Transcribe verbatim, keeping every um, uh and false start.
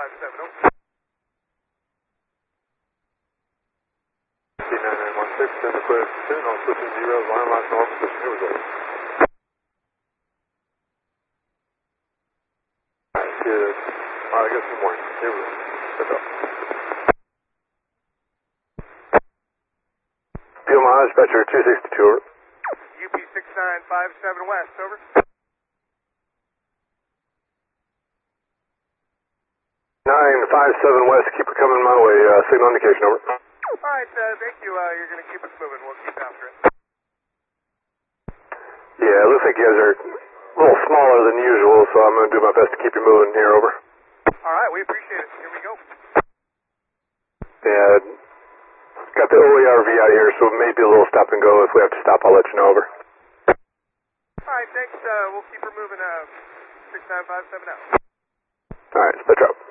five seven, over. C nine nine one six, send the clear to two, no switching zeros, line lock, normal position, here we go. Alright, good. Alright, I got some more. Here we go. Let's go. Fuel mileage, dispatcher two sixty-two, over. U P six nine five seven west, over. nine five seven west, keep it coming my way, uh, signal indication, over. Alright, uh, thank you, uh, you're gonna keep us moving, we'll keep after it. Yeah, it looks like you guys are a little smaller than usual, so I'm gonna do my best to keep you moving here, over. Alright, we appreciate it, here we go. Yeah, got the O A R V out here, so maybe a little stop and go. If we have to stop, I'll let you know, over. Alright, thanks, uh, we'll keep her moving, uh, six nine five seven out. Alright, dispatch out.